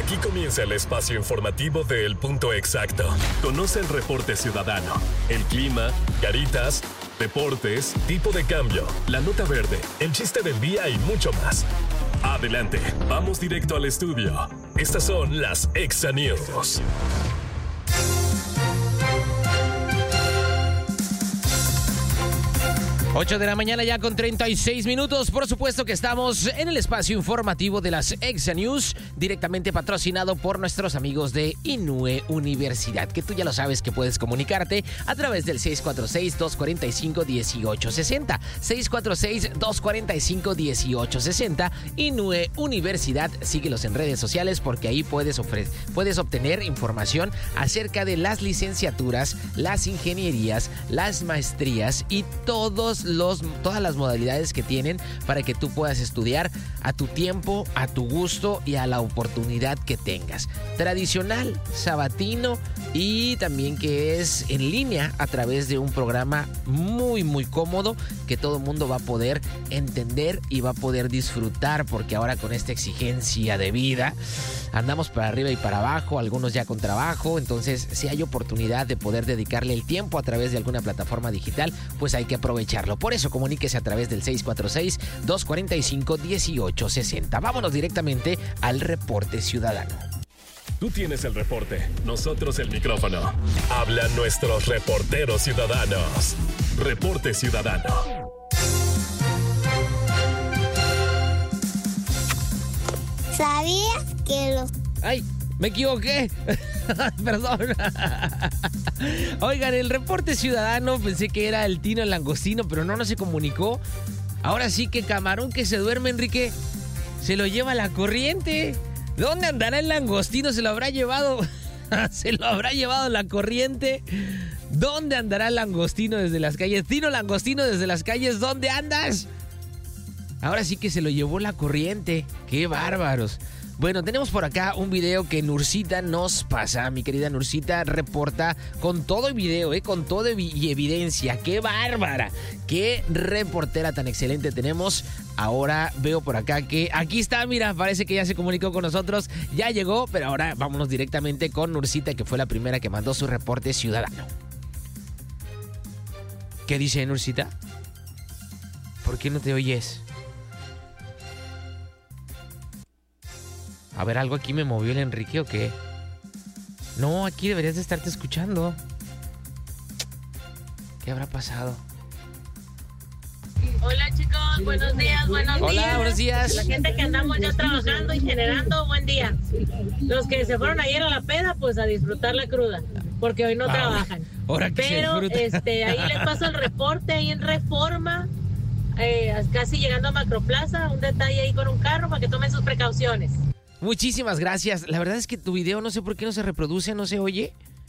Aquí comienza el espacio informativo de El Punto Exacto. Conoce el reporte ciudadano, el clima, caritas, deportes, tipo de cambio, la nota verde, el chiste del día y mucho más. Adelante, vamos directo al estudio. Estas son las Exa News. Ocho de la mañana ya con 36 minutos. Por supuesto que estamos en el espacio informativo de las Exa News, directamente patrocinado por nuestros amigos de Inue Universidad, que tú ya lo sabes que puedes comunicarte a través del 646-245-1860. 646-245-1860. Inue Universidad, síguelos en redes sociales porque ahí puedes obtener información acerca de las licenciaturas, las ingenierías, las maestrías y todas las modalidades que tienen para que tú puedas estudiar a tu tiempo, a tu gusto y a la oportunidad que tengas. Tradicional, sabatino y también que es en línea a través de un programa muy muy cómodo que todo el mundo va a poder entender y va a poder disfrutar, porque ahora con esta exigencia de vida andamos para arriba y para abajo, algunos ya con trabajo. Entonces si hay oportunidad de poder dedicarle el tiempo a través de alguna plataforma digital, pues hay que aprovecharlo. Por eso comuníquese a través del 646-245-1860. Vámonos directamente al reporte ciudadano. Tú tienes el reporte, nosotros el micrófono. Hablan nuestros reporteros ciudadanos. Reporte ciudadano. ¿Sabías que los... ¡Ay! ¡Me equivoqué! Perdón. Oigan, el reporte ciudadano pensé que era el Tino el Langostino, pero no se comunicó. Ahora sí que camarón que se duerme, Enrique, se lo lleva la corriente. ¿Dónde andará el langostino? ¿Se lo habrá llevado? ¿Se lo habrá llevado la corriente? ¿Dónde andará el langostino desde las calles? Tino Langostino desde las calles, ¿dónde andas? Ahora sí que se lo llevó la corriente. ¡Qué bárbaros! Bueno, tenemos por acá un video que Nursita nos pasa. Mi querida Nursita reporta con todo el video, con todo y evidencia. ¡Qué bárbara! ¡Qué reportera tan excelente tenemos! Ahora veo por acá que aquí está, mira, parece que ya se comunicó con nosotros. Ya llegó, pero ahora vámonos directamente con Nursita, que fue la primera que mandó su reporte ciudadano. ¿Qué dice Nursita? ¿Por qué no te oyes? A ver, ¿algo aquí me movió el Enrique o qué? No, aquí deberías de estarte escuchando. ¿Qué habrá pasado? Hola chicos, buenos días, buenos días. Hola, buenos días. La gente que andamos ya trabajando y generando, buen día. Los que se fueron ayer a la peda, pues a disfrutar la cruda, porque hoy no trabajan. Ahora que pero ahí les paso el reporte ahí en Reforma, casi llegando a Macroplaza, un detalle ahí con un carro para que tomen sus precauciones. Muchísimas gracias. La verdad es que tu video no sé por qué no se reproduce, no se oye.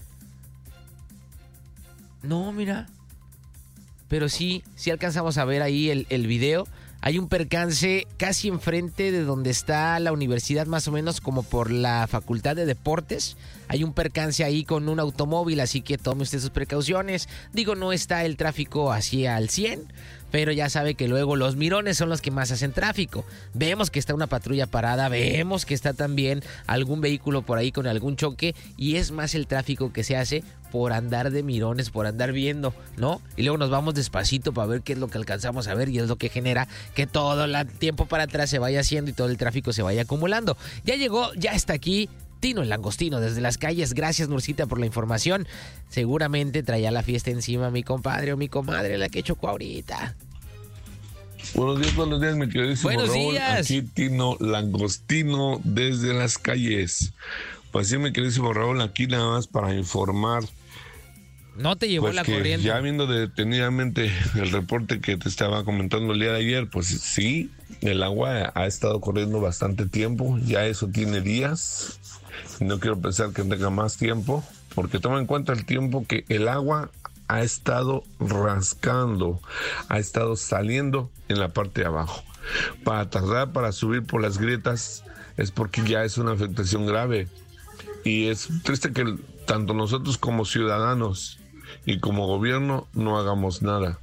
No, mira. Pero sí alcanzamos a ver ahí el video. Hay un percance casi enfrente de donde está la universidad, más o menos como por la Facultad de Deportes. Hay un percance ahí con un automóvil, así que tome usted sus precauciones. Digo, no está el tráfico así al 100, pero ya sabe que luego los mirones son los que más hacen tráfico. Vemos que está una patrulla parada, vemos que está también algún vehículo por ahí con algún choque, y es más el tráfico que se hace por andar de mirones, por andar viendo, ¿no? Y luego nos vamos despacito para ver qué es lo que alcanzamos a ver, y es lo que genera que todo el tiempo para atrás se vaya haciendo y todo el tráfico se vaya acumulando. Ya llegó, ya está aquí Tino el Langostino desde las calles. Gracias, Nursita, por la información. Seguramente traía la fiesta encima mi compadre o mi comadre, la que chocó ahorita. Buenos días, mi queridísimo Buenos Raúl. días. Aquí Tino Langostino desde las calles. Pues sí, mi queridísimo Raúl, aquí nada más para informar. No te llevó pues la que corriente. Ya viendo detenidamente el reporte que te estaba comentando el día de ayer, pues sí, el agua ha estado corriendo bastante tiempo, ya eso tiene días. No quiero pensar que tenga más tiempo, porque toma en cuenta el tiempo que el agua ha estado rascando, ha estado saliendo en la parte de abajo. Para tardar para subir por las grietas es porque ya es una afectación grave. Y es triste que tanto nosotros como ciudadanos y como gobierno no hagamos nada.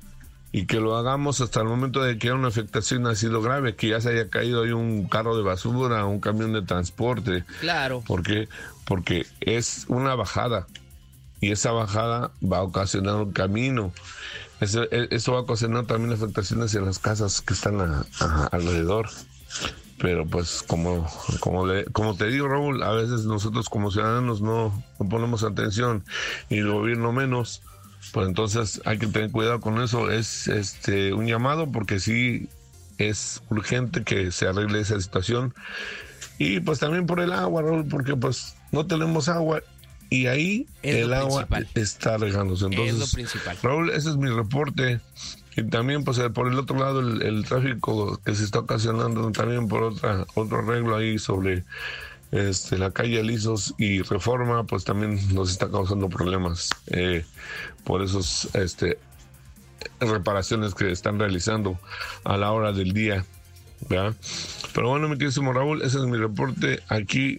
y que lo hagamos hasta el momento de que una afectación ha sido grave, que ya se haya caído ahí un carro de basura, un camión de transporte. Claro. Porque es una bajada y esa bajada va a ocasionar un camino. Eso va a ocasionar también afectaciones en las casas que están alrededor. Pero pues como te digo, Raúl, a veces nosotros como ciudadanos no ponemos atención y el gobierno menos. Pues entonces hay que tener cuidado con eso. Es un llamado porque sí es urgente que se arregle esa situación. Y pues también por el agua, Raúl, porque pues no tenemos agua y ahí el agua está regándose. Entonces, es lo principal. Raúl, ese es mi reporte. Y también pues por el otro lado el tráfico que se está ocasionando también por otro arreglo ahí sobre la calle Lisos y Reforma, pues también nos está causando problemas por esos reparaciones que están realizando a la hora del día, ¿verdad? Pero bueno, mi queridísimo Raúl, ese es mi reporte. Aquí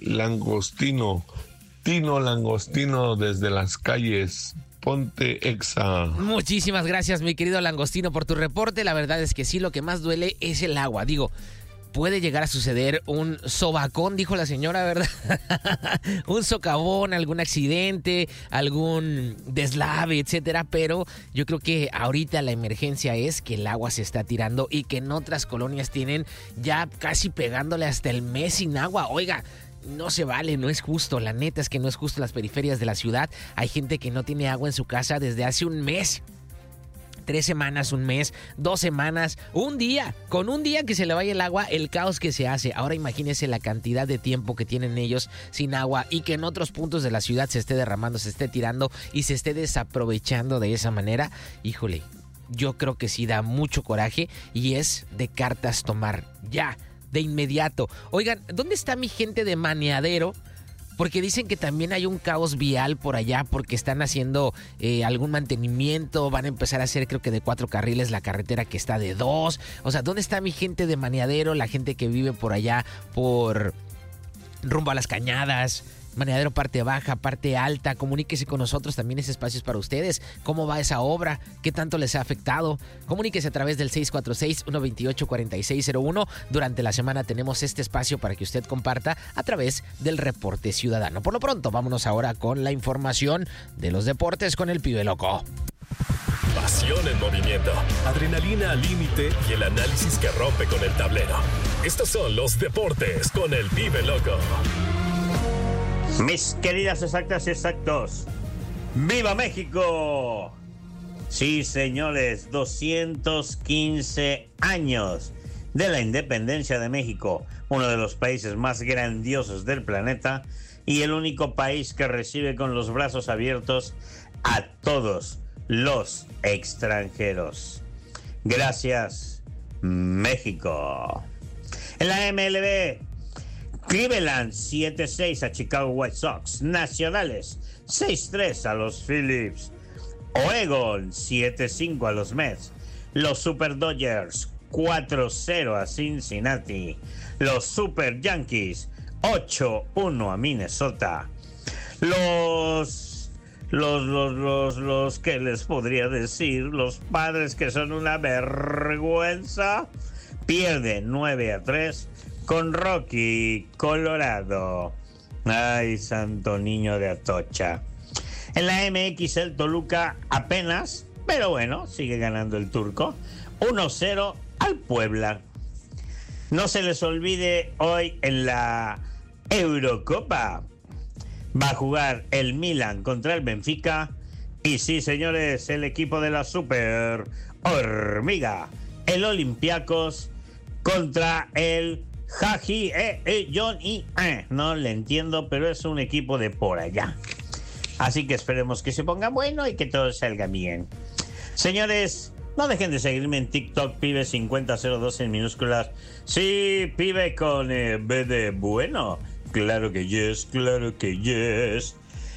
Tino Langostino desde las calles. Ponte Exa. Muchísimas gracias, mi querido Langostino, por tu reporte. La verdad es que sí, lo que más duele es el agua. Digo, puede llegar a suceder un sobacón, dijo la señora, ¿verdad? Un socavón, algún accidente, algún deslave, etcétera. Pero yo creo que ahorita la emergencia es que el agua se está tirando y que en otras colonias tienen ya casi pegándole hasta el mes sin agua. Oiga, no se vale, no es justo. La neta es que no es justo. En las periferias de la ciudad hay gente que no tiene agua en su casa desde hace un mes. 3 semanas, un mes, 2 semanas, un día. Con un día que se le vaya el agua, el caos que se hace. Ahora imagínense la cantidad de tiempo que tienen ellos sin agua y que en otros puntos de la ciudad se esté derramando, se esté tirando y se esté desaprovechando de esa manera. Híjole, yo creo que sí da mucho coraje y es de cartas tomar ya, de inmediato. Oigan, ¿dónde está mi gente de Maneadero? Porque dicen que también hay un caos vial por allá porque están haciendo algún mantenimiento. Van a empezar a hacer, creo que de 4 carriles, la carretera que está de 2. O sea, ¿dónde está mi gente de Maneadero? La gente que vive por allá, por rumbo a Las Cañadas. Maneadero parte baja, parte alta. Comuníquese con nosotros, también ese espacio es para ustedes. ¿Cómo va esa obra? ¿Qué tanto les ha afectado? Comuníquese a través del 646-128-4601. Durante la semana tenemos este espacio para que usted comparta a través del Reporte Ciudadano. Por lo pronto, vámonos ahora con la información de los deportes con el Pibe Loco. Pasión en movimiento, adrenalina al límite y el análisis que rompe con el tablero. Estos son los deportes con el Pibe Loco. Mis queridas exactas y exactos, ¡viva México! Sí, señores, 215 años de la independencia de México, uno de los países más grandiosos del planeta y el único país que recibe con los brazos abiertos a todos los extranjeros. Gracias, México. En la MLB, Cleveland 7-6 a Chicago White Sox. Nacionales 6-3 a los Phillies. Oregon 7-5 a los Mets. Los Super Dodgers 4-0 a Cincinnati. Los Super Yankees 8-1 a Minnesota. Los ¿qué les podría decir? Los Padres, que son una vergüenza, pierden 9-3 con Rocky, Colorado. Ay, santo niño de Atocha. En la MX, el Toluca apenas, pero bueno, sigue ganando el turco. 1-0 al Puebla. No se les olvide, hoy en la Eurocopa va a jugar el Milan contra el Benfica. Y sí, señores, el equipo de la Super Hormiga, el Olympiacos, contra el no le entiendo, pero es un equipo de por allá. Así que esperemos que se ponga bueno y que todo salga bien. Señores, no dejen de seguirme en TikTok, Pibe5002 en minúsculas. Sí, Pibe con B de bueno. Claro que yes, claro que yes.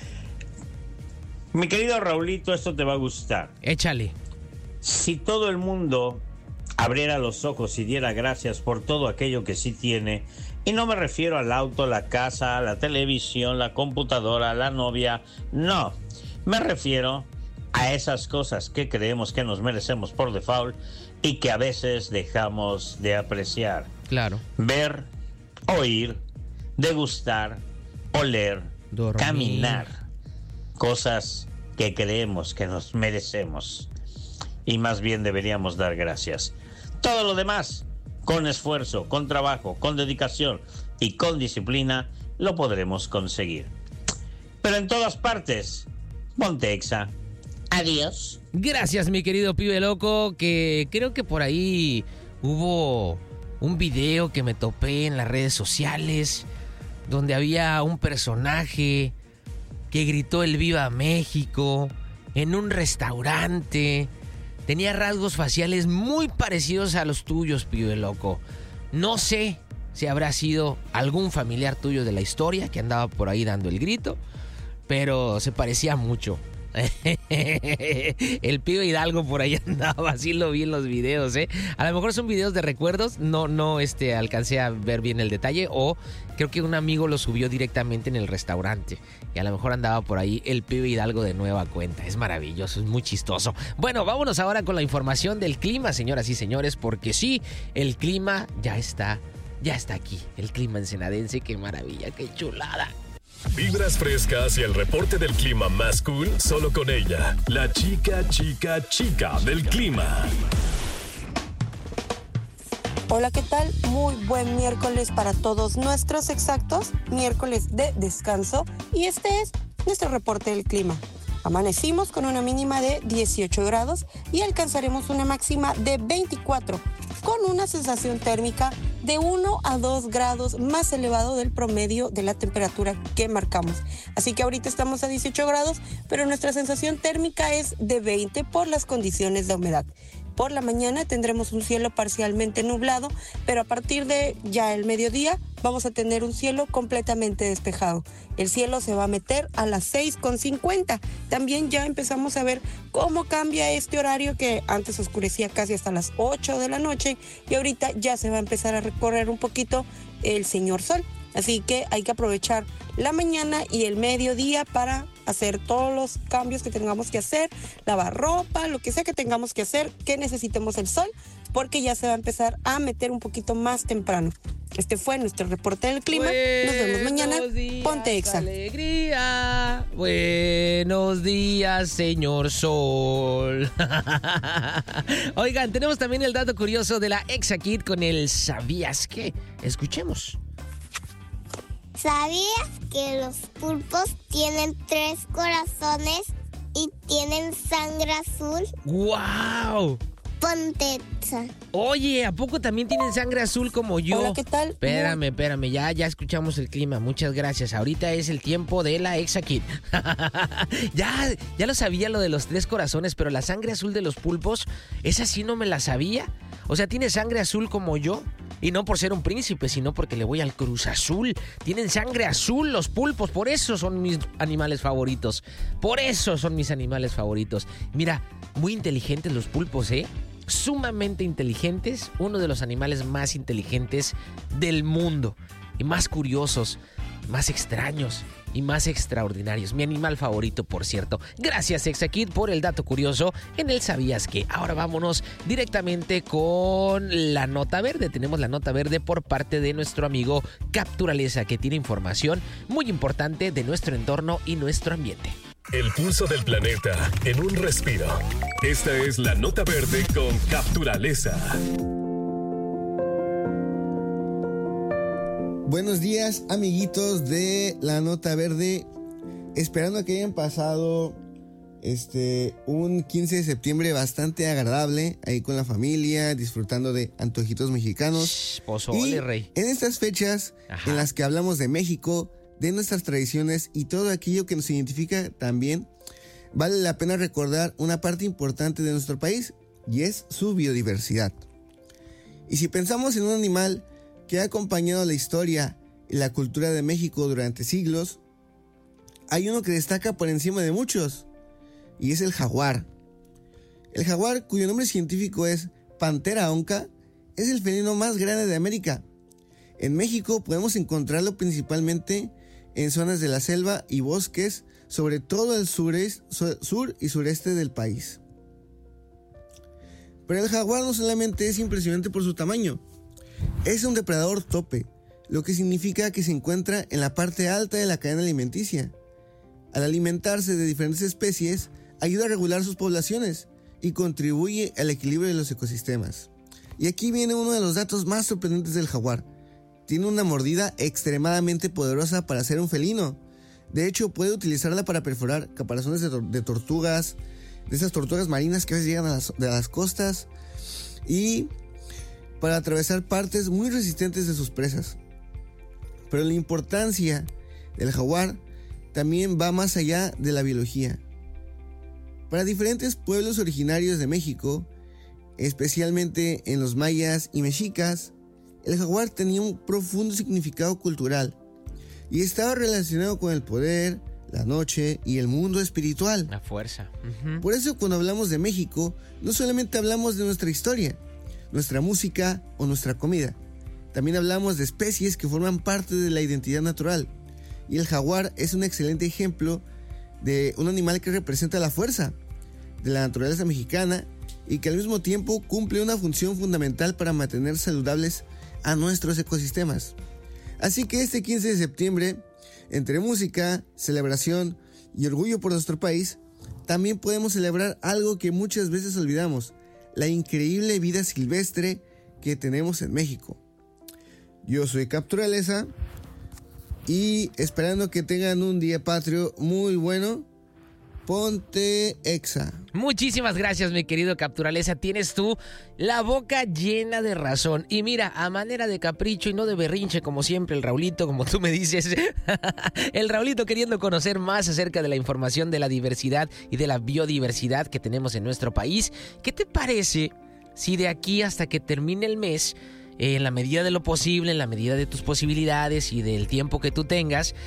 Mi querido Raulito, esto te va a gustar. Échale. Si todo el mundo abriera los ojos y diera gracias por todo aquello que sí tiene, y no me refiero al auto, la casa, la televisión, la computadora, la novia, no, me refiero a esas cosas que creemos que nos merecemos por default y que a veces dejamos de apreciar. Claro. Ver, oír, degustar, oler, dormir, caminar. Cosas que creemos que nos merecemos. Y más bien deberíamos dar gracias. Todo lo demás, con esfuerzo, con trabajo, con dedicación y con disciplina, lo podremos conseguir. Pero en todas partes, ponte Exa. Adiós. Gracias, mi querido pibe loco, que creo que por ahí hubo un video que me topé en las redes sociales donde había un personaje que gritó el Viva México en un restaurante. Tenía rasgos faciales muy parecidos a los tuyos, pibe loco. No sé si habrá sido algún familiar tuyo de la historia que andaba por ahí dando el grito, pero se parecía mucho. El pibe Hidalgo por ahí andaba, así lo vi en los videos, A lo mejor son videos de recuerdos, no alcancé a ver bien el detalle, o creo que un amigo lo subió directamente en el restaurante y a lo mejor andaba por ahí el pibe Hidalgo de nueva cuenta. Es maravilloso, es muy chistoso. Bueno, vámonos ahora con la información del clima, señoras y señores, porque sí, el clima ya está aquí, el clima ensenadense. Qué maravilla, qué chulada. Vibras frescas y el reporte del clima más cool solo con ella, la chica del clima. Hola, ¿qué tal? Muy buen miércoles para todos nuestros exactos, miércoles de descanso, y este es nuestro reporte del clima. Amanecimos con una mínima de 18 grados y alcanzaremos una máxima de 24, con una sensación térmica de 1 a 2 grados más elevado del promedio de la temperatura que marcamos. Así que ahorita estamos a 18 grados, pero nuestra sensación térmica es de 20 por las condiciones de humedad. Por la mañana tendremos un cielo parcialmente nublado, pero a partir de ya el mediodía vamos a tener un cielo completamente despejado. El cielo se va a meter a las 6:50. También ya empezamos a ver cómo cambia este horario que antes oscurecía casi hasta las 8 de la noche y ahorita ya se va a empezar a recorrer un poquito el señor sol. Así que hay que aprovechar la mañana y el mediodía para hacer todos los cambios que tengamos que hacer, lavar ropa, lo que sea que tengamos que hacer, que necesitemos el sol, porque ya se va a empezar a meter un poquito más temprano. Este fue nuestro reporte del clima. Nos vemos mañana. Ponte Exa. Alegría. Buenos días, señor sol. Oigan, tenemos también el dato curioso de la Exa Kid con el ¿sabías qué? Escuchemos. ¿Sabías que los pulpos tienen 3 corazones y tienen sangre azul? ¡Guau! Ponte Exa. Oye, ¿a poco también tienen sangre azul como yo? Hola, ¿qué tal? Espérame, ya escuchamos el clima, muchas gracias. Ahorita es el tiempo de la Exa Kid. ya lo sabía lo de los 3 corazones, pero la sangre azul de los pulpos, esa sí no me la sabía. O sea, ¿tiene sangre azul como yo? Y no por ser un príncipe, sino porque le voy al Cruz Azul. Tienen sangre azul los pulpos, por eso son mis animales favoritos. Mira, muy inteligentes los pulpos, sumamente inteligentes, uno de los animales más inteligentes del mundo y más curiosos, más extraños y más extraordinarios. Mi animal favorito, por cierto. Gracias, Exa Kid, por el dato curioso en el ¿sabías qué? Ahora vámonos directamente con la nota verde. Tenemos la nota verde por parte de nuestro amigo Capturaleza, que tiene información muy importante de nuestro entorno y nuestro ambiente. El pulso del planeta en un respiro. Esta es la nota verde con Capturaleza. Buenos días, amiguitos de la Nota Verde. Esperando que hayan pasado un 15 de septiembre bastante agradable ahí con la familia, disfrutando de antojitos mexicanos. Pozole, rey. En estas fechas en las que hablamos de México, de nuestras tradiciones y todo aquello que nos identifica también, vale la pena recordar una parte importante de nuestro país, y es su biodiversidad. Y si pensamos en un animal que ha acompañado la historia y la cultura de México durante siglos, hay uno que destaca por encima de muchos, y es el jaguar. El jaguar, cuyo nombre científico es Panthera onca, es el felino más grande de América. En México podemos encontrarlo principalmente en zonas de la selva y bosques, sobre todo el sur y sureste del país. Pero el jaguar no solamente es impresionante por su tamaño, es un depredador tope, lo que significa que se encuentra en la parte alta de la cadena alimenticia. Al alimentarse de diferentes especies, ayuda a regular sus poblaciones y contribuye al equilibrio de los ecosistemas. Y aquí viene uno de los datos más sorprendentes del jaguar. Tiene una mordida extremadamente poderosa para ser un felino. De hecho, puede utilizarla para perforar caparazones de tortugas, de esas tortugas marinas que a veces llegan a las costas, y para atravesar partes muy resistentes de sus presas. Pero la importancia del jaguar también va más allá de la biología. Para diferentes pueblos originarios de México, especialmente en los mayas y mexicas, el jaguar tenía un profundo significado cultural y estaba relacionado con el poder, la noche y el mundo espiritual. La fuerza. Por eso cuando hablamos de México, no solamente hablamos de nuestra historia, nuestra música o nuestra comida. También hablamos de especies que forman parte de la identidad natural. Y el jaguar es un excelente ejemplo de un animal que representa la fuerza de la naturaleza mexicana y que al mismo tiempo cumple una función fundamental para mantener saludables a nuestros ecosistemas. Así que este 15 de septiembre, entre música, celebración y orgullo por nuestro país, también podemos celebrar algo que muchas veces olvidamos: la increíble vida silvestre que tenemos en México. Yo soy Capturaleza y esperando que tengan un día patrio muy bueno. Ponte Exa. Muchísimas gracias, mi querido Capturaleza. Tienes tú la boca llena de razón. Y mira, a manera de capricho y no de berrinche, como siempre, el Raulito, como tú me dices, el Raulito queriendo conocer más acerca de la información de la diversidad y de la biodiversidad que tenemos en nuestro país. ¿Qué te parece si de aquí hasta que termine el mes, en la medida de lo posible, en la medida de tus posibilidades y del tiempo que tú tengas,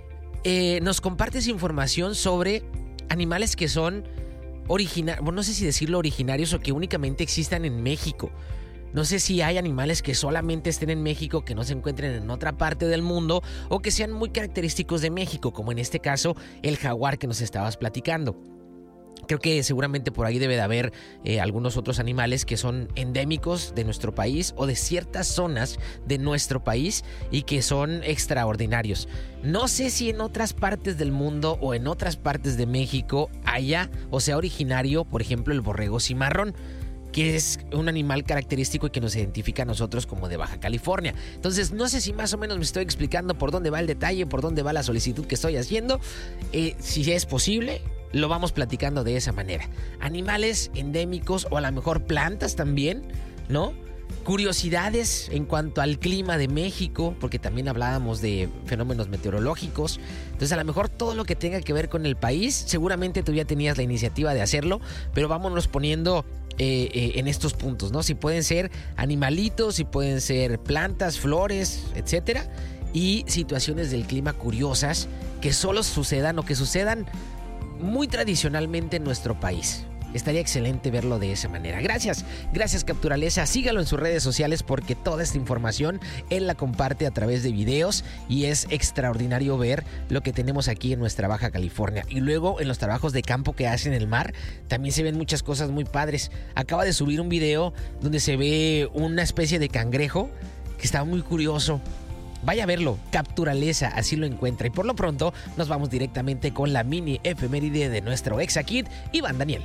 nos compartes información sobre animales que son originarios, no sé si decirlo originarios o que únicamente existan en México? No sé si hay animales que solamente estén en México, que no se encuentren en otra parte del mundo o que sean muy característicos de México, como en este caso el jaguar que nos estabas platicando. Creo que seguramente por ahí debe de haber algunos otros animales que son endémicos de nuestro país o de ciertas zonas de nuestro país y que son extraordinarios. No sé si en otras partes del mundo o en otras partes de México haya o sea originario, por ejemplo, el borrego cimarrón, que es un animal característico y que nos identifica a nosotros como de Baja California. Entonces, no sé si más o menos me estoy explicando por dónde va el detalle, por dónde va la solicitud que estoy haciendo. Si es posible, lo vamos platicando de esa manera. Animales endémicos o a lo mejor plantas también, ¿no? Curiosidades en cuanto al clima de México, porque también hablábamos de fenómenos meteorológicos. Entonces, a lo mejor todo lo que tenga que ver con el país, seguramente tú ya tenías la iniciativa de hacerlo, pero vámonos poniendo en estos puntos, ¿no? Si pueden ser animalitos, si pueden ser plantas, flores, etcétera, y situaciones del clima curiosas que solo sucedan o que sucedan muy tradicionalmente en nuestro país. Estaría excelente verlo de esa manera. Gracias Capturaleza. Sígalo en sus redes sociales porque toda esta información él la comparte a través de videos y es extraordinario ver lo que tenemos aquí en nuestra Baja California. Y luego en los trabajos de campo que hace en el mar también se ven muchas cosas muy padres. Acaba de subir un video donde se ve una especie de cangrejo que está muy curioso. Vaya a verlo, Capturaleza, así lo encuentra. Y por lo pronto nos vamos directamente con la mini efeméride de nuestro Exakid, Iván Daniel.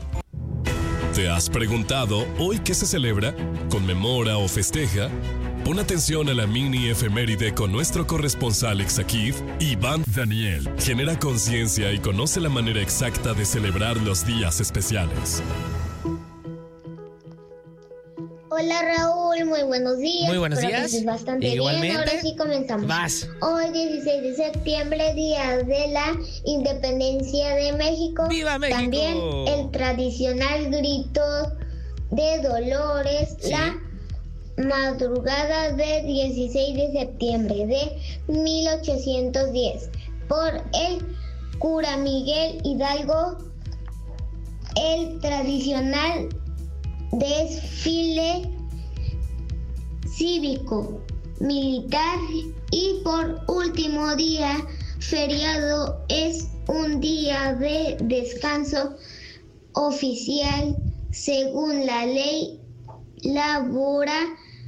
¿Te has preguntado hoy qué se celebra? ¿Conmemora o festeja? Pon atención a la mini efeméride con nuestro corresponsal Exakid, Iván Daniel. Genera conciencia y conoce la manera exacta de celebrar los días especiales. Hola Raúl, muy buenos días. Muy buenos días. Que estés bastante Igualmente. bien. Ahora sí comenzamos. Vas. Hoy 16 de septiembre, día de la Independencia de México. ¡Viva México! También el tradicional grito de Dolores, Sí. la madrugada de 16 de septiembre de 1810 por el cura Miguel Hidalgo, el tradicional desfile cívico, militar y por último día feriado es un día de descanso oficial según la ley laboral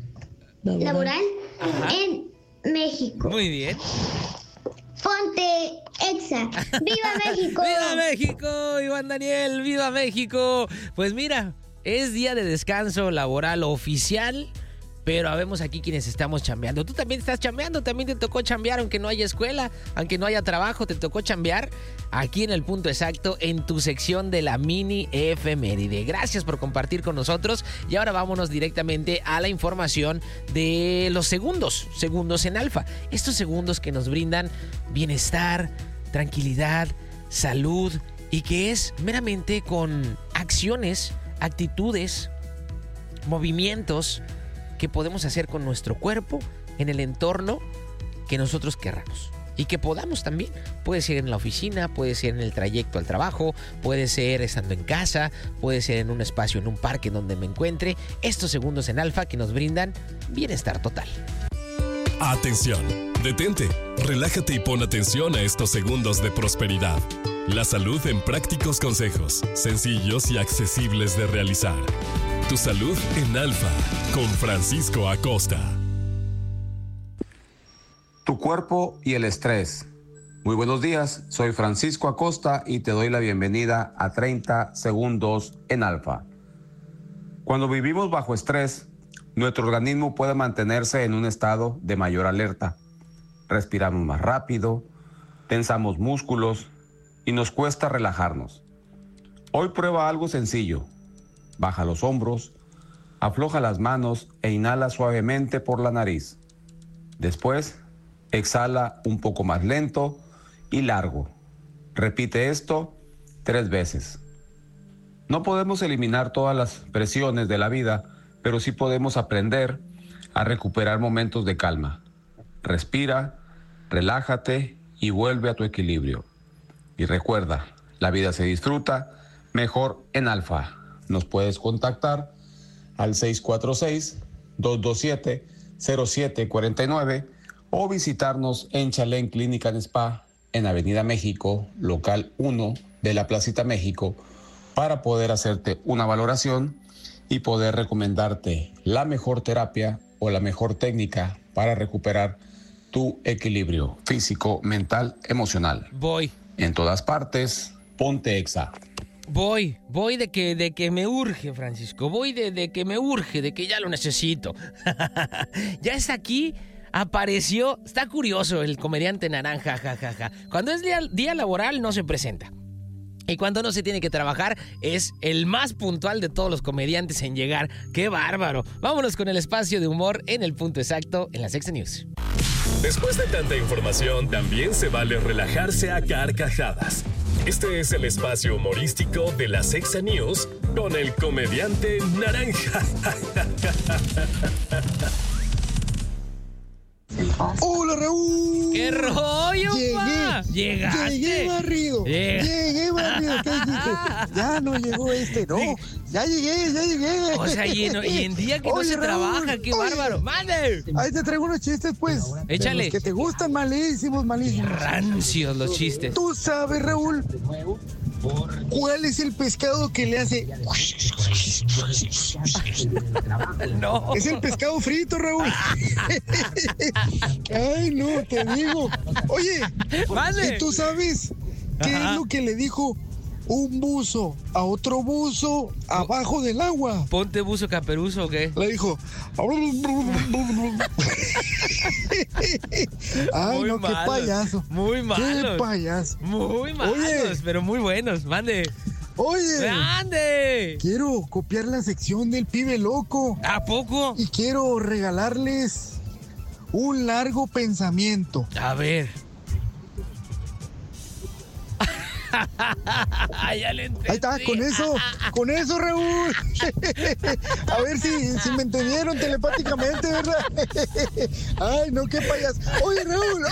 en México. Muy bien. Ponte Exa. ¡Viva México! ¡Viva México, Iván Daniel! ¡Viva México! Pues mira, es día de descanso laboral oficial, pero habemos aquí quienes estamos chambeando. Tú también estás chambeando, también te tocó chambear, aunque no haya escuela, aunque no haya trabajo, te tocó chambear aquí en el punto exacto, en tu sección de la mini efeméride. Gracias por compartir con nosotros y ahora vámonos directamente a la información de los segundos en alfa. Estos segundos que nos brindan bienestar, tranquilidad, salud y que es meramente con acciones, actitudes, movimientos que podemos hacer con nuestro cuerpo en el entorno que nosotros querramos y que podamos también. Puede ser en la oficina, puede ser en el trayecto al trabajo, puede ser estando en casa, puede ser en un espacio, en un parque donde me encuentre. Estos segundos en alfa que nos brindan bienestar total. Atención, detente, relájate y pon atención a estos segundos de prosperidad. La salud en prácticos consejos, sencillos y accesibles de realizar. Tu salud en alfa, con Francisco Acosta. Tu cuerpo y el estrés. Muy buenos días, soy Francisco Acosta y te doy la bienvenida a 30 segundos en alfa. Cuando vivimos bajo estrés, nuestro organismo puede mantenerse en un estado de mayor alerta. Respiramos más rápido, tensamos músculos y nos cuesta relajarnos. Hoy prueba algo sencillo. Baja los hombros, afloja las manos e inhala suavemente por la nariz. Después, exhala un poco más lento y largo. Repite esto 3 veces. No podemos eliminar todas las presiones de la vida, pero sí podemos aprender a recuperar momentos de calma. Respira, relájate y vuelve a tu equilibrio. Y recuerda, la vida se disfruta mejor en alfa. Nos puedes contactar al 646-227-0749 o visitarnos en Chalén Clínica and Spa en Avenida México, local 1 de la Placita México, para poder hacerte una valoración y poder recomendarte la mejor terapia o la mejor técnica para recuperar tu equilibrio físico, mental, emocional. Voy. En todas partes, ponte Exa. Voy de que me urge, Francisco. Voy de que me urge, de que ya lo necesito. Ya está aquí, apareció. Está curioso el comediante naranja, jajaja. Cuando es día laboral no se presenta. Y cuando no se tiene que trabajar, es el más puntual de todos los comediantes en llegar. ¡Qué bárbaro! Vámonos con el espacio de humor en el punto exacto en la Sexta News. Después de tanta información, también se vale relajarse a carcajadas. Este es el espacio humorístico de la Sexta News con el comediante naranja. ¡Hola, Raúl! ¡Qué rollo, pa! ¡Llegaste! Llegué barrido. ¿Qué dijiste? Ya no llegó no. Ya llegué. O sea, y en día que no se Raúl, trabaja, qué bárbaro. ¡Mande! Ahí te traigo unos chistes, pues. Échale. Que te gustan malísimos. Rancios los chistes. ¿Tú sabes, Raúl, cuál es el pescado que le hace? No. Es el pescado frito, Raúl. Ay, no, te digo. Oye, ¿y tú sabes qué es lo que le dijo un buzo a otro buzo abajo del agua? ¿Ponte buzo caperuzo o qué? Le dijo. Ay, muy no, malos, qué payaso. Muy malos. Qué payaso. Muy malos, oye, pero muy buenos. Mande. Oye, ¡ande! Quiero copiar la sección del pibe loco. ¿A poco? Y quiero regalarles un largo pensamiento. A ver. Ya le entendí. Ahí está, con eso, Raúl. A ver si me entendieron telepáticamente, ¿verdad? Ay, no, qué payaso. Oye, Raúl,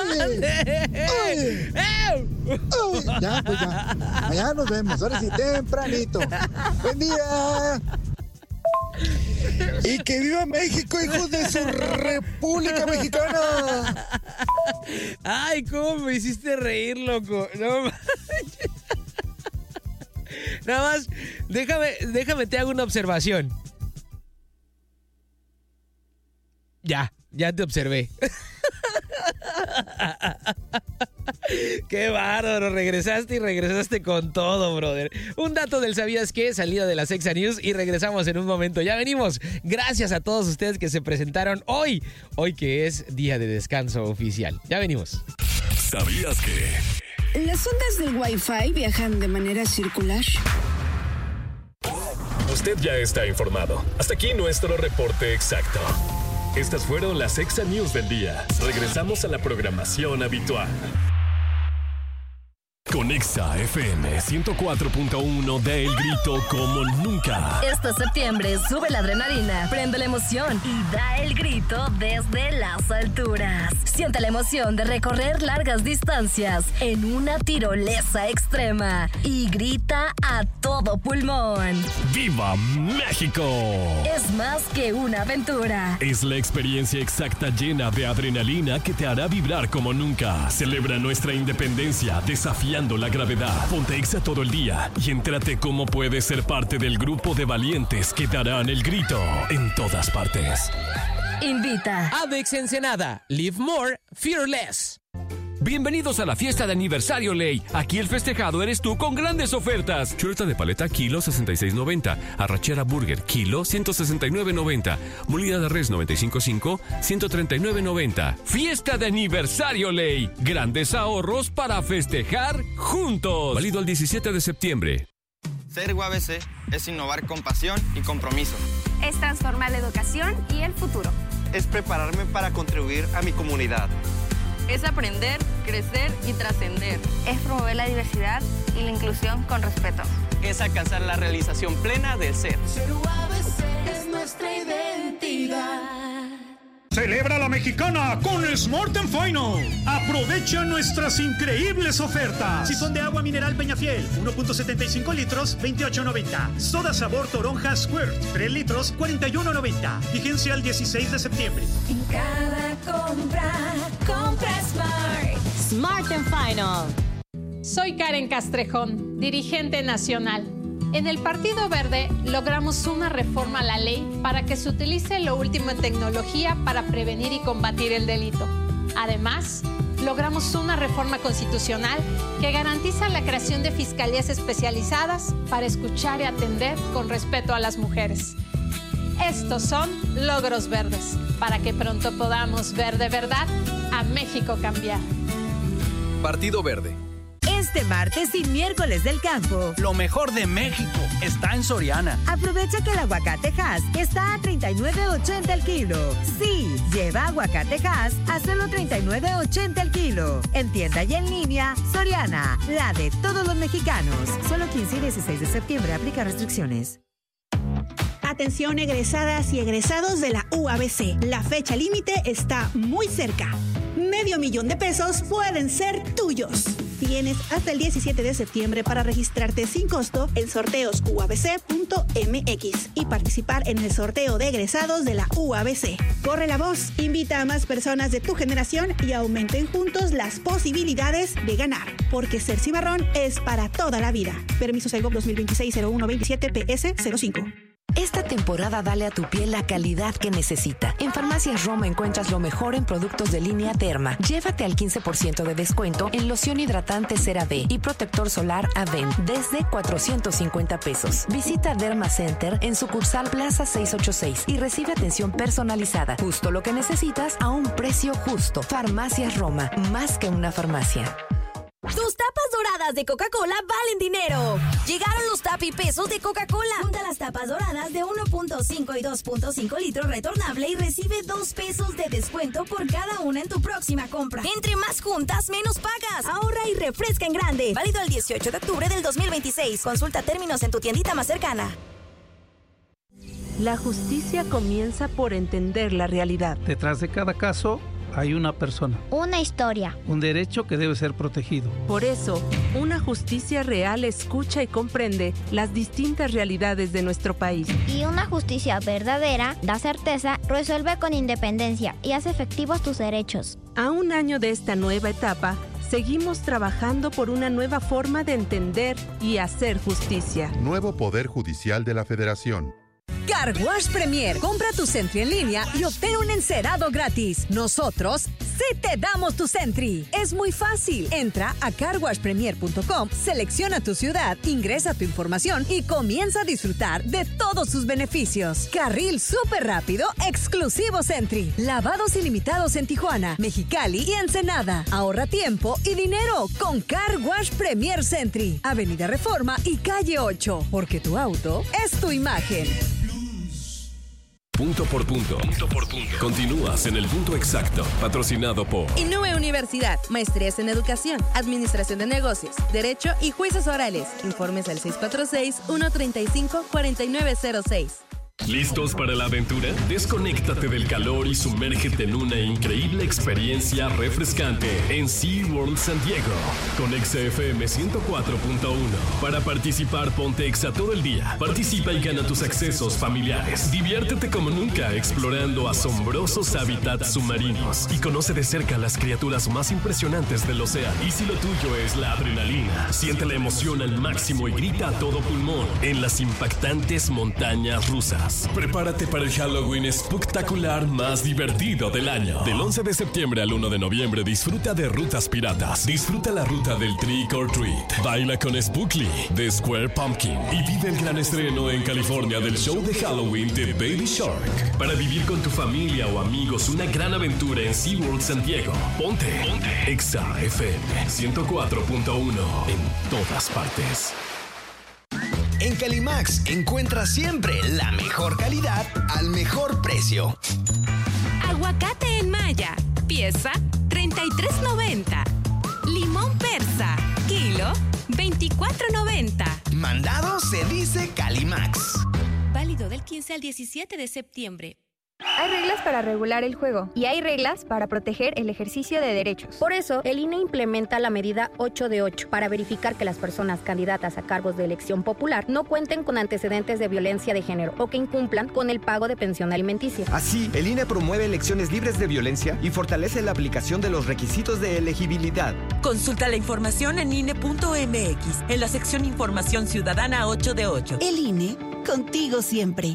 oye. Ya, pues ya. Allá nos vemos, ahora sí, tempranito. Buen día. Y que viva México, hijos de su República Mexicana. Ay, cómo me hiciste reír, loco. No manches. Nada más, déjame te hago una observación. Ya te observé. Qué bárbaro, regresaste con todo, brother. Un dato del ¿sabías qué? Salida de la Exa News y regresamos en un momento. Ya venimos. Gracias a todos ustedes que se presentaron hoy que es día de descanso oficial. Ya venimos. ¿Sabías qué? ¿Las ondas del Wi-Fi viajan de manera circular? Usted ya está informado. Hasta aquí nuestro reporte exacto. Estas fueron las Exa News del día. Regresamos a la programación habitual. Con Exa FM 104.1 de El Grito como nunca. Este septiembre sube la adrenalina, prende la emoción y da el grito desde las alturas. Siente la emoción de recorrer largas distancias en una tirolesa extrema y grita a todo pulmón. ¡Viva México! Es más que una aventura. Es la experiencia exacta llena de adrenalina que te hará vibrar como nunca. Celebra nuestra independencia desafiando la gravedad. Ponte Exa todo el día y entérate cómo puedes ser parte del grupo de valientes que darán el grito en todas partes. Invita Avex Ensenada. Live more, fear less. Bienvenidos a la fiesta de aniversario Ley. Aquí el festejado eres tú con grandes ofertas. Chuleta de paleta kilo 66.90, arrachera burger kilo 169.90, molida de res 95.5 139.90. Fiesta de aniversario Ley. Grandes ahorros para festejar juntos. Válido al 17 de septiembre. Ser UABC es innovar con pasión y compromiso. Es transformar la educación y el futuro. Es prepararme para contribuir a mi comunidad. Es aprender, crecer y trascender. Es promover la diversidad y la inclusión con respeto. Es alcanzar la realización plena del ser. Ser UABC es nuestra identidad. Celebra la mexicana con Smart & Final. Aprovecha nuestras increíbles ofertas. Sifón de agua mineral Peñafiel, 1.75 litros, 28.90. Soda sabor toronja Squirt, 3 litros, 41.90. Vigencia el 16 de septiembre. En cada compra Smart. Smart & Final. Soy Karen Castrejón, dirigente nacional. En el Partido Verde logramos una reforma a la ley para que se utilice lo último en tecnología para prevenir y combatir el delito. Además, logramos una reforma constitucional que garantiza la creación de fiscalías especializadas para escuchar y atender con respeto a las mujeres. Estos son logros verdes, para que pronto podamos ver de verdad a México cambiar. Partido Verde. Este martes y miércoles del campo. Lo mejor de México está en Soriana. Aprovecha que el aguacate Hass está a $39.80 el kilo. Sí, lleva aguacate Hass a solo $39.80 el kilo. En tienda y en línea, Soriana, la de todos los mexicanos. Solo 15 y 16 de septiembre aplica restricciones. Atención egresadas y egresados de la UABC. La fecha límite está muy cerca. $500,000 pueden ser tuyos. Tienes hasta el 17 de septiembre para registrarte sin costo en sorteosuabc.mx y participar en el sorteo de egresados de la UABC. Corre la voz, invita a más personas de tu generación y aumenten juntos las posibilidades de ganar. Porque ser cimarrón es para toda la vida. Permiso Segov 2026-0127 PS05. Esta temporada dale a tu piel la calidad que necesita. En Farmacias Roma encuentras lo mejor en productos de línea Derma. Llévate al 15% de descuento en loción hidratante CeraVe y protector solar Aven desde $450. Visita Derma Center en sucursal Plaza 686 y recibe atención personalizada. Justo lo que necesitas a un precio justo. Farmacias Roma, más que una farmacia. Tus tapas doradas de Coca-Cola valen dinero. Llegaron los tapipesos de Coca-Cola. Junta las tapas doradas de 1.5 y 2.5 litros retornable y recibe $2 de descuento por cada una en tu próxima compra. Entre más juntas, menos pagas. Ahorra y refresca en grande. Válido el 18 de octubre del 2026. Consulta términos en tu tiendita más cercana. La justicia comienza por entender la realidad. Detrás de cada caso hay una persona. Una historia. Un derecho que debe ser protegido. Por eso, una justicia real escucha y comprende las distintas realidades de nuestro país. Y una justicia verdadera da certeza, resuelve con independencia y hace efectivos tus derechos. A un año de esta nueva etapa, seguimos trabajando por una nueva forma de entender y hacer justicia. Nuevo Poder Judicial de la Federación. Car Wash Premier. Compra tu Sentry en línea y obtén un encerado gratis. Nosotros sí te damos tu Sentry. Es muy fácil. Entra a carwashpremier.com, selecciona tu ciudad, ingresa tu información y comienza a disfrutar de todos sus beneficios. Carril súper rápido, exclusivo Sentry. Lavados ilimitados en Tijuana, Mexicali y Ensenada. Ahorra tiempo y dinero con Car Wash Premier Sentry. Avenida Reforma y Calle 8. Porque tu auto es tu imagen. Punto por punto. Continúas en el punto exacto, patrocinado por Innove Universidad, maestrías en educación, administración de negocios, derecho y juicios orales. Informes al 646-135-4906. ¿Listos para la aventura? Desconéctate del calor y sumérgete en una increíble experiencia refrescante en SeaWorld San Diego con XFM 104.1. Para participar, ponte Exa todo el día. Participa y gana tus accesos familiares. Diviértete como nunca explorando asombrosos hábitats submarinos y conoce de cerca las criaturas más impresionantes del océano. Y si lo tuyo es la adrenalina, siente la emoción al máximo y grita a todo pulmón en las impactantes montañas rusas. Prepárate para el Halloween espectacular más divertido del año. Del 11 de septiembre al 1 de noviembre disfruta de rutas piratas. Disfruta la ruta del Trick or Treat. Baila con Spookly de Square Pumpkin y vive el gran estreno en California del show de Halloween de Baby Shark. Para vivir con tu familia o amigos una gran aventura en SeaWorld San Diego. Ponte Exa FM 104.1 en todas partes. En Calimax encuentras siempre la mejor calidad al mejor precio. Aguacate en malla, pieza $33.90. Limón persa, kilo $24.90. Mandado se dice Calimax. Válido del 15 al 17 de septiembre. Hay reglas para regular el juego y hay reglas para proteger el ejercicio de derechos. Por eso, el INE implementa la medida 8 de 8 para verificar que las personas candidatas a cargos de elección popular no cuenten con antecedentes de violencia de género o que incumplan con el pago de pensión alimenticia. Así, el INE promueve elecciones libres de violencia y fortalece la aplicación de los requisitos de elegibilidad. Consulta la información en INE.mx, en la sección Información Ciudadana 8 de 8. El INE, contigo siempre.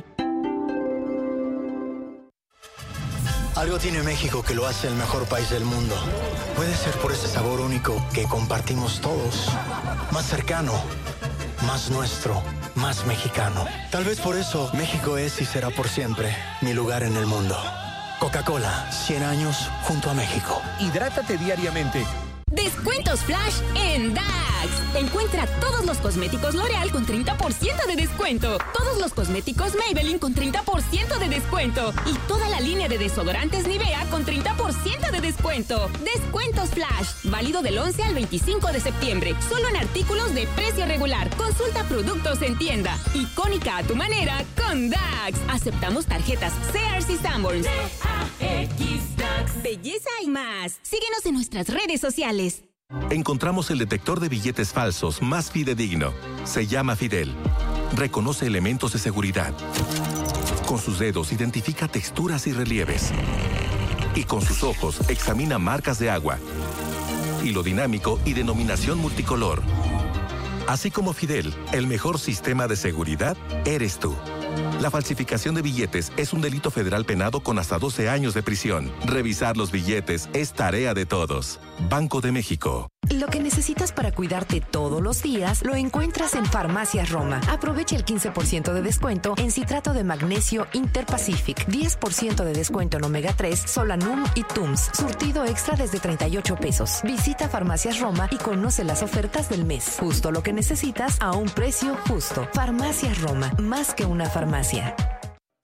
Algo tiene México que lo hace el mejor país del mundo. Puede ser por ese sabor único que compartimos todos. Más cercano, más nuestro, más mexicano. Tal vez por eso México es y será por siempre mi lugar en el mundo. Coca-Cola, 100 años junto a México. Hidrátate diariamente. Descuentos Flash en DAX. Encuentra todos los cosméticos L'Oreal con 30% de descuento. Todos los cosméticos Maybelline con 30% de descuento. Y toda la línea de desodorantes Nivea con 30% de descuento. Descuentos Flash. Válido del 11 al 25 de septiembre. Solo en artículos de precio regular. Consulta productos en tienda. Icónica a tu manera con DAX. Aceptamos tarjetas Sears y Sanborns. DAX. Belleza y más. Síguenos en nuestras redes sociales. Encontramos el detector de billetes falsos más fidedigno. Se llama Fidel. Reconoce elementos de seguridad. Con sus dedos identifica texturas y relieves. Y con sus ojos examina marcas de agua, hilo dinámico y denominación multicolor. Así como Fidel, el mejor sistema de seguridad eres tú. La falsificación de billetes es un delito federal penado con hasta 12 años de prisión. Revisar los billetes es tarea de todos. Banco de México. Lo que necesitas para cuidarte todos los días lo encuentras en Farmacias Roma. Aprovecha el 15% de descuento en citrato de magnesio Interpacific, 10% de descuento en omega 3, Solanum y Tums. Surtido extra desde 38 pesos. Visita Farmacias Roma y conoce las ofertas del mes. Justo lo que necesitas a un precio justo. Farmacias Roma, más que una farmacia.